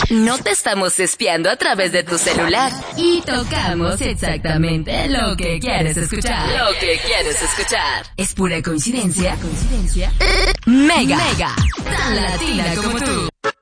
No te estamos espiando a través de tu celular. Y tocamos exactamente lo que quieres escuchar. Lo que quieres escuchar. ¿Es pura coincidencia? Mega. Tan latina como tú.